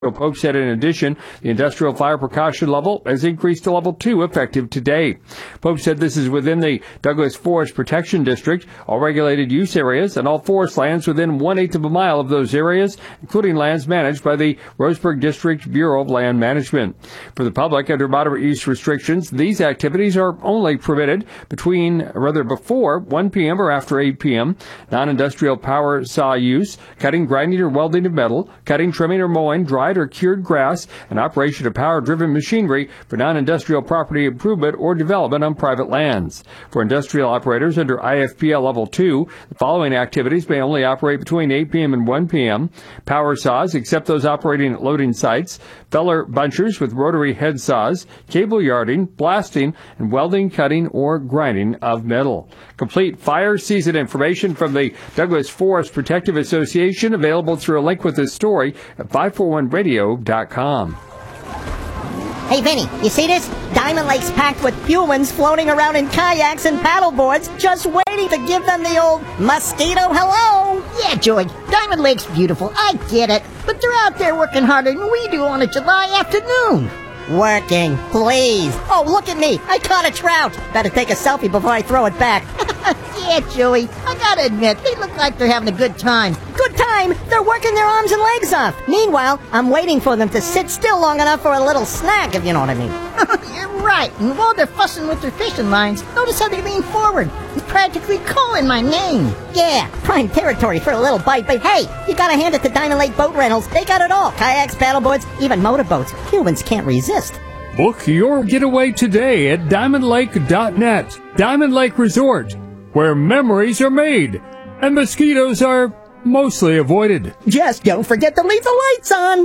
Pope said in addition, the industrial fire precaution level has increased to level 2 effective today. Pope said this is within the Douglas Forest Protection District, all regulated use areas, and all forest lands within 1/8 of a mile of those areas, including lands managed by the Roseburg District Bureau of Land Management. For the public, under moderate use restrictions, these activities are only permitted before 1 p.m. or after 8 p.m. Non-industrial power saw use, cutting, grinding, or welding of metal, cutting, trimming, or mowing, dry or cured grass, and operation of power-driven machinery for non-industrial property improvement or development on private lands. For industrial operators under IFPL Level 2, the following activities may only operate between 8 p.m. and 1 p.m. Power saws, except those operating at loading sites, feller bunchers with rotary head saws, cable yarding, blasting, and welding, cutting, or grinding of metal. Complete fire season information from the Douglas Forest Protective Association available through a link with this story at 541radio.com. Hey, Vinny, you see this? Diamond Lake's packed with humans floating around in kayaks and paddleboards, just waiting to give them the old mosquito hello. Yeah, Joey, Diamond Lake's beautiful, I get it. But they're out there working harder than we do on a July afternoon. Working, please. Oh, look at me. I caught a trout. Better take a selfie before I throw it back. Yeah, Joey, I gotta admit, they look like they're having a good time. Good time? They're working their arms and legs off. Meanwhile, I'm waiting for them to sit still long enough for a little snack, if you know what I mean. You're right, and while they're fussing with their fishing lines, notice how they lean forward and practically calling my name. Yeah, prime territory for a little bite, but hey, you gotta hand it to Diamond Lake Boat Rentals. They got it all. Kayaks, paddleboards, even motorboats. Humans can't resist. Book your getaway today at diamondlake.net. Diamond Lake Resort, where memories are made and mosquitoes are mostly avoided. Just don't forget to leave the lights on.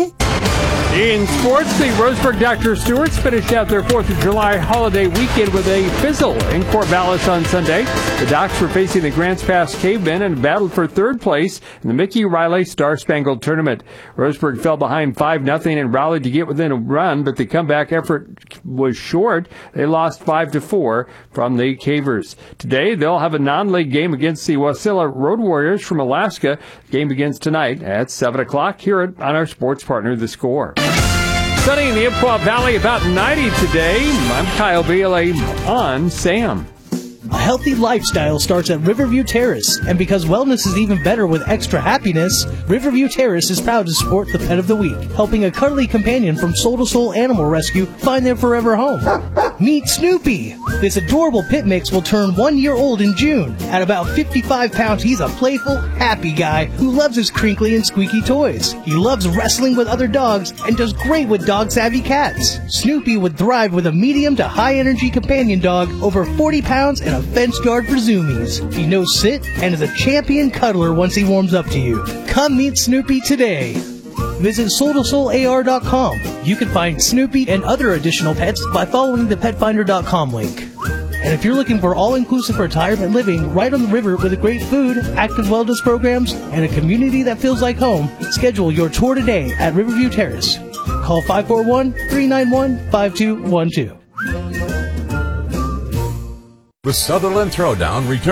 In sports, the Roseburg Dr. Stewarts finished out their 4th of July holiday weekend with a fizzle in Corvallis on Sunday. The Docs were facing the Grants Pass Cavemen and battled for 3rd place in the Mickey Riley Star-Spangled Tournament. Roseburg fell behind 5-0 and rallied to get within a run, but the comeback effort was short. They lost 5-4 from the Cavers. Today, they'll have a non-league game against the Wasilla Road Warriors from Alaska. The game begins tonight at 7 o'clock. Hear it on our sports partner, The Score. Sunny in the Umpqua Valley, about 90 today. I'm Kyle Bailey on Sam. A healthy lifestyle starts at Riverview Terrace, and because wellness is even better with extra happiness, Riverview Terrace is proud to support the Pet of the Week, helping a cuddly companion from Soul to Soul Animal Rescue find their forever home. Meet Snoopy! This adorable pit mix will turn 1 year old in June. At about 55 pounds, he's a playful, happy guy who loves his crinkly and squeaky toys. He loves wrestling with other dogs and does great with dog-savvy cats. Snoopy would thrive with a medium to high-energy companion dog, over 40 pounds, and a fence guard for zoomies. He knows sit and is a champion cuddler once he warms up to you. Come meet Snoopy today. Visit soul2soular.com. You can find Snoopy and other additional pets by following the petfinder.com link. And if you're looking for all-inclusive retirement living right on the river with great food, active wellness programs, and a community that feels like home, schedule your tour today at Riverview Terrace. Call 541-391-5212. The Sutherland Throwdown returns.